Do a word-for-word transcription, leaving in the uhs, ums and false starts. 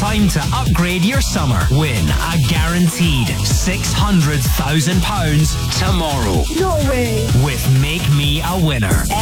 time to upgrade your summer. Win a guaranteed six hundred thousand pounds tomorrow. No way. With Make Me a Winner.